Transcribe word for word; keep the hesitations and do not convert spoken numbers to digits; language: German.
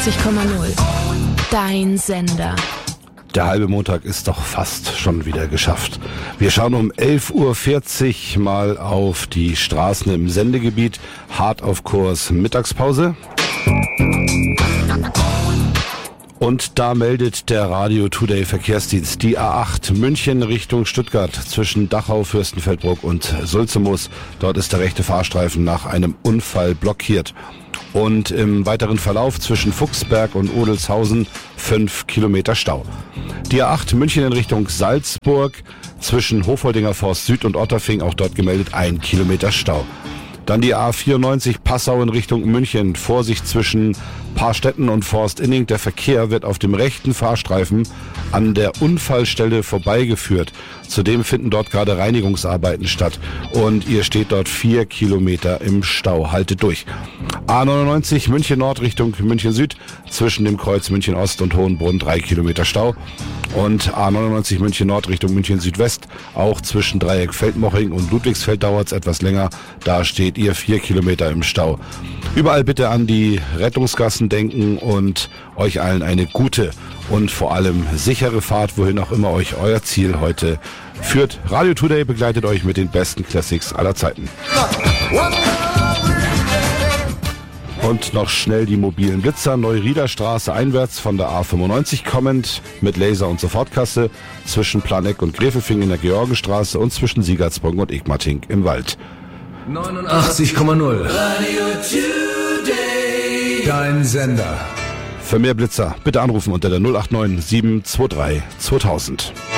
neunundachtzig Komma null. Dein Sender. Der halbe Montag ist doch fast schon wieder geschafft. Wir schauen um elf Uhr vierzig mal auf die Straßen im Sendegebiet. Hart auf Kurs, Mittagspause. Und da meldet der Radio Today Verkehrsdienst die A acht München Richtung Stuttgart zwischen Dachau, Fürstenfeldbruck und Sulzemoos. Dort ist der rechte Fahrstreifen nach einem Unfall blockiert. Und im weiteren Verlauf zwischen Fuchsberg und Odelshausen fünf Kilometer Stau. Die A acht München in Richtung Salzburg zwischen Hofoldinger Forst Süd und Otterfing, auch dort gemeldet ein Kilometer Stau. Dann die A vierundneunzig Passau in Richtung München. Vorsicht zwischen Paarstetten und Forstinning. Der Verkehr wird auf dem rechten Fahrstreifen an der Unfallstelle vorbeigeführt. Zudem finden dort gerade Reinigungsarbeiten statt. Und ihr steht dort vier Kilometer im Stau. Haltet durch. A neunundneunzig München Nord Richtung München Süd. Zwischen dem Kreuz München Ost und Hohenbrunn drei Kilometer Stau. Und A neunundneunzig München Nord Richtung München Südwest. Auch zwischen Dreieck Feldmoching und Ludwigsfeld dauert es etwas länger. Da steht ihr vier Kilometer im Stau. Überall bitte an die Rettungsgassen denken und euch allen eine gute und vor allem sichere Fahrt, wohin auch immer euch euer Ziel heute führt. Radio Today begleitet euch mit den besten Classics aller Zeiten. Und noch schnell die mobilen Blitzer. Neuriederstraße einwärts von der A fünfundneunzig kommend mit Laser- und Sofortkasse zwischen Planegg und Gräfelfing in der Georgenstraße und zwischen Siegertsbrunn und Egmatting im Wald. neunundachtzig Komma null. Radio Today. Dein Sender. Für mehr Blitzer bitte anrufen unter der null acht neun sieben zwei drei zweitausend.